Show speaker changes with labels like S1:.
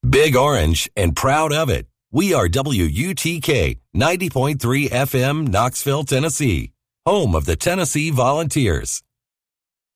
S1: Big Orange and proud of it. We are WUTK 90.3 FM, Knoxville, Tennessee, home of the Tennessee Volunteers.